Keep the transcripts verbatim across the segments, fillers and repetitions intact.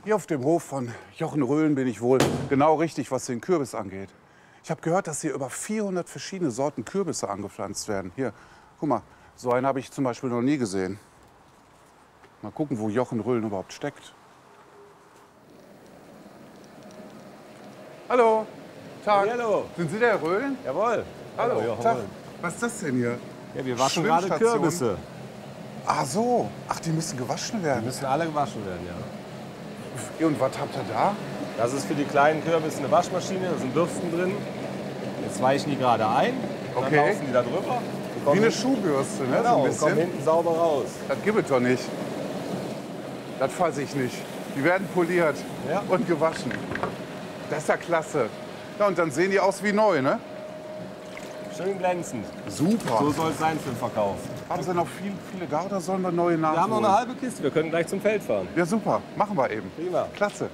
Hier auf dem Hof von Jochen Röhlen bin ich wohl genau richtig, was den Kürbis angeht. Ich habe gehört, dass hier über vierhundert verschiedene Sorten Kürbisse angepflanzt werden. Hier, guck mal, so einen habe ich zum Beispiel noch nie gesehen. Mal gucken, wo Jochen Röhlen überhaupt steckt. Hallo. Tag. Ja, hallo. Sind Sie der Röhlen? Jawohl. Hallo. Hallo, Jochen Tag. Röhlen. Was ist das denn hier? Ja, wir waschen gerade Schwimmstation. Kürbisse. Ach so. Ach, die müssen gewaschen Die werden. müssen alle gewaschen werden, ja. Und was habt ihr da? Das ist für die kleinen Kürbisse eine Waschmaschine, da sind Bürsten drin. Jetzt weichen die gerade ein, und Okay. dann laufen die da drüber. Die Wie kommen eine hinten- Schuhbürste, ne? Genau, so ein und kommen bisschen. hinten sauber raus. Das gibt es doch nicht. Das fasse ich nicht. Die werden poliert Ja. und gewaschen. Das ist ja klasse. Ja, und dann sehen die aus wie neu, ne? Schön glänzend. Super. So soll es sein für den Verkauf. Haben Sie noch viel, viele da oder sollen wir neue nachholen? Wir haben noch eine halbe Kiste, wir können gleich zum Feld fahren. Ja, super. Machen wir eben. Prima. Klasse.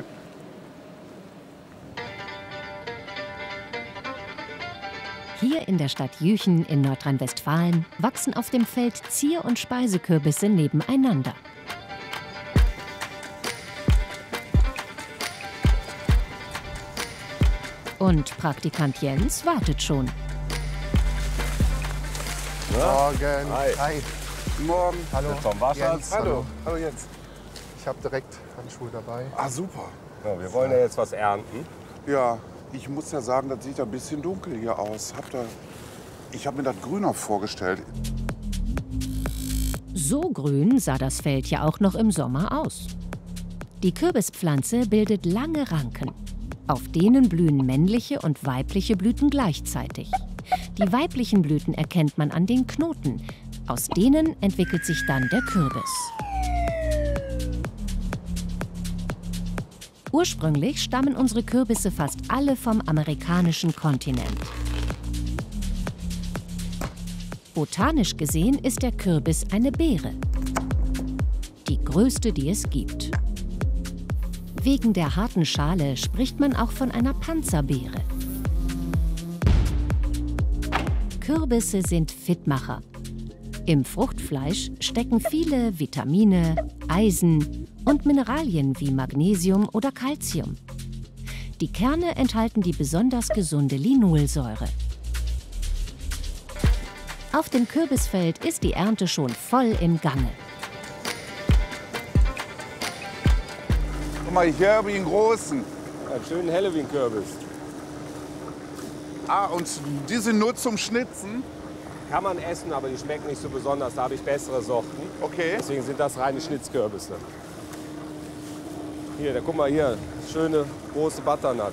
Hier in der Stadt Jüchen in Nordrhein-Westfalen wachsen auf dem Feld Zier- und Speisekürbisse nebeneinander. Und Praktikant Jens wartet schon. Morgen. Hi. Hi. Morgen. Hallo. Vom Waschers. Jens. Hallo. Hallo Jens. Ich habe direkt Handschuhe dabei. Ah, super. Ja, wir wollen ja jetzt was ernten. Ja, ich muss ja sagen, das sieht ein bisschen dunkel hier aus. Habt ihr... Ich habe mir das grüner vorgestellt. So grün sah das Feld ja auch noch im Sommer aus. Die Kürbispflanze bildet lange Ranken. Auf denen blühen männliche und weibliche Blüten gleichzeitig. Die weiblichen Blüten erkennt man an den Knoten. Aus denen entwickelt sich dann der Kürbis. Ursprünglich stammen unsere Kürbisse fast alle vom amerikanischen Kontinent. Botanisch gesehen ist der Kürbis eine Beere. Die größte, die es gibt. Wegen der harten Schale spricht man auch von einer Panzerbeere. Kürbisse sind Fitmacher. Im Fruchtfleisch stecken viele Vitamine, Eisen und Mineralien wie Magnesium oder Calcium. Die Kerne enthalten die besonders gesunde Linolsäure. Auf dem Kürbisfeld ist die Ernte schon voll im Gange. Guck mal, hier habe ich einen großen. Einen schönen Halloween-Kürbis. Ah, und die sind nur zum Schnitzen? Kann man essen, aber die schmecken nicht so besonders. Da habe ich bessere Sorten. Okay. Deswegen sind das reine Schnitzkürbisse. Hier, da guck mal hier. Schöne, große Butternut.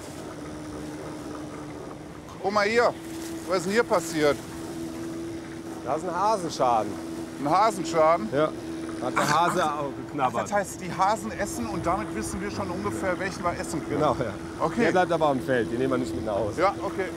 Guck mal hier. Was ist denn hier passiert? Da ist ein Hasenschaden. Ein Hasenschaden? Ja. Hat der Hase auch Ach, geknabbert. das heißt, die Hasen essen und damit wissen wir schon ungefähr, welchen wir essen können. Genau, ja. Okay. Der bleibt aber am Feld, den nehmen wir nicht mit nach Hause. Ja, okay.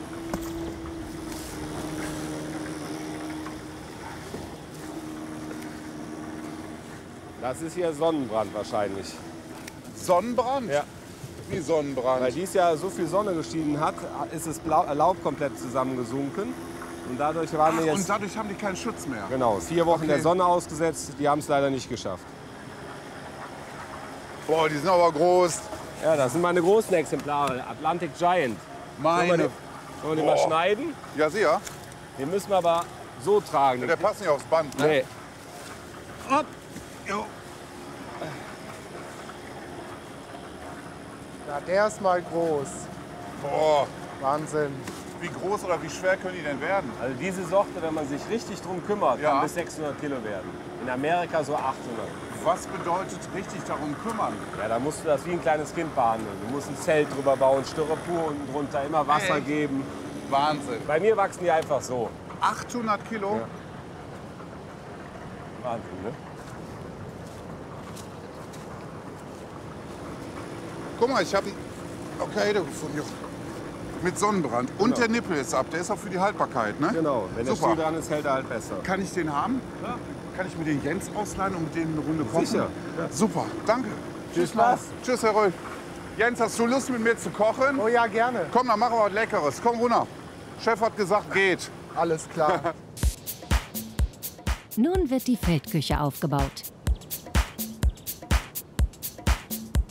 Das ist hier Sonnenbrand wahrscheinlich. Sonnenbrand? Ja. Wie Sonnenbrand? Weil dies Jahr so viel Sonne geschienen hat, ist das Blau- Laub komplett zusammengesunken. Und dadurch waren Ach, wir und jetzt dadurch haben die keinen Schutz mehr. genau, vier Wochen Okay. der Sonne ausgesetzt. Die haben es leider nicht geschafft. Boah, die sind aber groß. Ja, das sind meine großen Exemplare. Atlantic Giant. Sollen wir Meine. den, sollen wir den mal Boah. schneiden? Ja, sicher. Den müssen wir aber so tragen. Der passt nicht aufs Band. Ne? Nee. Hopp. Jo. Ja, der ist mal groß. Boah. Wahnsinn. Wie groß oder wie schwer können die denn werden? Also diese Sorte, wenn man sich richtig drum kümmert, Ja. kann bis sechshundert Kilo werden. In Amerika so achthundert. Was bedeutet richtig darum kümmern? Ja, da musst du das wie ein kleines Kind behandeln. Du musst ein Zelt drüber bauen, Styropor unten drunter, immer Wasser Echt? geben. Wahnsinn. Bei mir wachsen die einfach so. achthundert Kilo? Ja. Wahnsinn, ne? Guck mal, ich habe einen Hokkaido gefunden. Mit Sonnenbrand. Und Genau. der Nippel ist ab. Der ist auch für die Haltbarkeit, ne? Genau, wenn der Super. Stiel dran ist, hält er halt besser. Kann ich den haben? Ja. Kann ich mir den Jens ausleihen und mit dem eine Runde kochen? Sicher, ja. Super, danke. Viel Spaß. Tschüss, Herr Röhl. Jens, hast du Lust, mit mir zu kochen? Oh ja, gerne. Komm, dann machen wir was Leckeres. Komm runter. Chef hat gesagt, geht. Alles klar. Nun wird die Feldküche aufgebaut.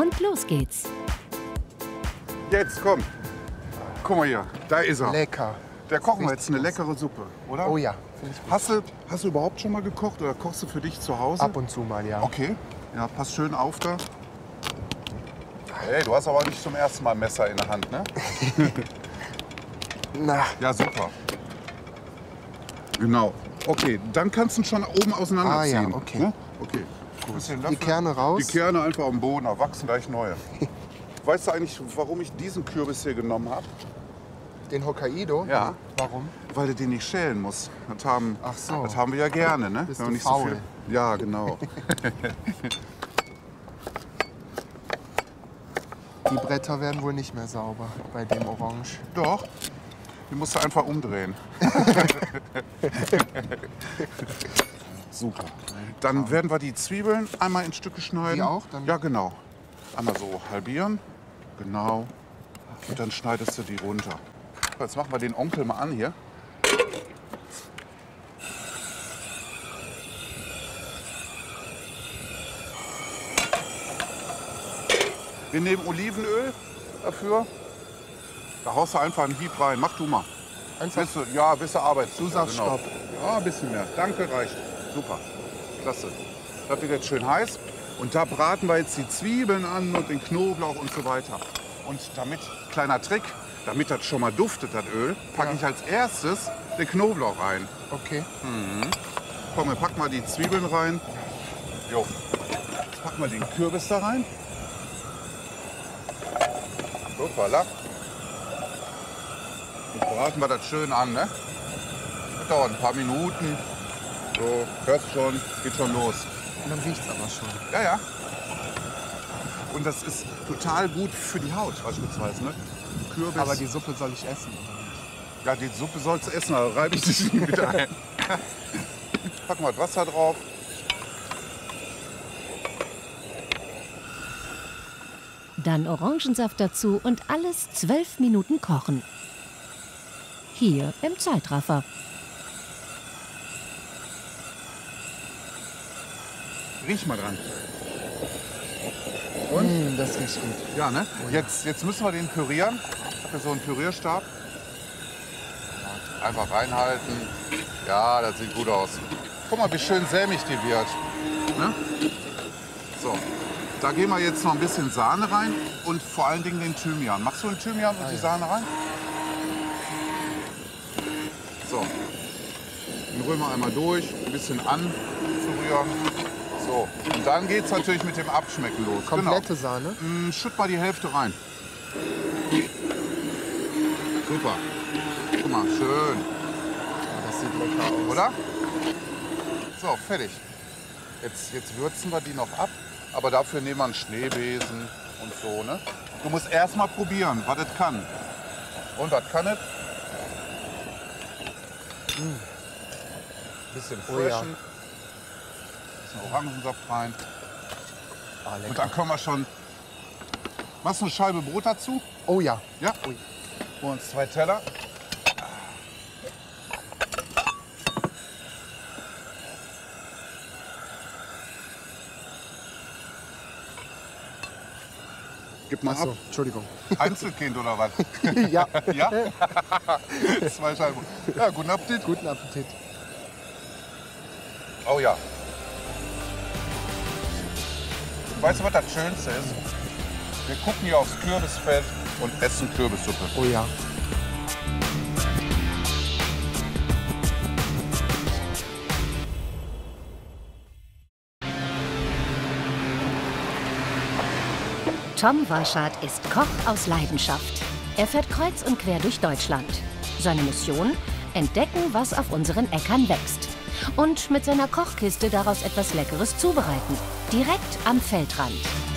Und los geht's. Jetzt, komm. Guck mal hier, da ist er. Lecker. Da kochen wir Richtig jetzt eine was. leckere Suppe, oder? Oh ja, finde ich gut. Hast du, hast du überhaupt schon mal gekocht oder kochst du für dich zu Hause? Ab und zu mal, ja. Okay, ja, pass schön auf da. Hey, du hast aber nicht zum ersten Mal ein Messer in der Hand, ne? Na, Ja, super. Genau. Okay, dann kannst du ihn schon oben auseinanderziehen. Ah, ja, okay. Ne? Okay. Bisschen die Löffel. Kerne raus. Die Kerne einfach am Boden, da wachsen gleich neue. Weißt du eigentlich, warum ich diesen Kürbis hier genommen habe? Den Hokkaido? Ja. Warum? Weil du den nicht schälen musst. Das haben, Ach so. das haben wir ja gerne, ne? Bist Wenn wir du nicht faul? So viel. Ja, genau. Die Bretter werden wohl nicht mehr sauber bei dem Orange. Doch. Die musst du einfach umdrehen. Super. Dann werden wir die Zwiebeln einmal in Stücke schneiden. Die auch? Dann- Ja, genau. Einmal so halbieren. Genau. Und dann schneidest du die runter. Jetzt machen wir den Onkel mal an hier. Wir nehmen Olivenöl dafür. Da haust du einfach einen Hieb rein. Mach du mal. Einfach Bist du, ja, bist du Arbeits. Du sagst genau. Stopp. Ja, ein bisschen mehr. Danke, reicht. Super. Klasse. Das wird jetzt schön heiß. Und da braten wir jetzt die Zwiebeln an und den Knoblauch und so weiter. Und damit, kleiner Trick, damit das schon mal duftet, das Öl, packe Ja. ich als erstes den Knoblauch rein. okay. Komm, wir packen mal die Zwiebeln rein. Jo. Jetzt packen wir den Kürbis da rein. So, voilà. Und braten wir das schön an, ne? Das dauert ein paar Minuten. So, hörst schon, geht schon los. Und dann riecht's aber schon. Ja, ja. Und das ist total gut für die Haut beispielsweise, ne? Kürbis. Aber die Suppe soll ich essen, oder nicht? Ja, die Suppe sollst du essen, da reibe ich dich nie wieder ein. Packen wir das Wasser drauf. Dann Orangensaft dazu und alles zwölf Minuten kochen. Hier im Zeitraffer. Riech mal dran. Und? Mm, das riecht gut. Ja, ne? Jetzt, jetzt müssen wir den pürieren. Ich habe hier so einen Pürierstab. Einfach reinhalten. Ja, das sieht gut aus. Guck mal, wie schön sämig die wird. Ne? So, da gehen wir jetzt noch ein bisschen Sahne rein und vor allen Dingen den Thymian. Machst du den Thymian und die Sahne rein? So, den rühren wir einmal durch, ein bisschen anzurühren. So, und dann geht es natürlich mit dem Abschmecken los. Komplette Sahne? Genau. Schütt mal die Hälfte rein. Super. Guck mal, schön. Das sieht lecker aus. Oder? So, fertig. Jetzt, jetzt würzen wir die noch ab, aber dafür nehmen wir einen Schneebesen und so, ne? Du musst erst mal probieren, was es kann. Und was kann es? Mm. Bisschen Oh ja. freshen. Bisschen Orangensaft rein. Ah, Und lecker. dann können wir schon... Machst du eine Scheibe Brot dazu? Oh ja. Ja? Ui. Holen uns zwei Teller. Gib mal Ach so, ab. Entschuldigung. Einzelkind oder was? Ja, Ja? Zwei Scheiben. Ja, guten Appetit. guten Appetit. Oh ja. Weißt du, was das Schönste ist? Wir gucken hier aufs Kürbisfeld und essen Kürbissuppe. Oh ja. Tom Warschat ist Koch aus Leidenschaft. Er fährt kreuz und quer durch Deutschland. Seine Mission? Entdecken, was auf unseren Äckern wächst. Und mit seiner Kochkiste daraus etwas Leckeres zubereiten. Direkt am Feldrand.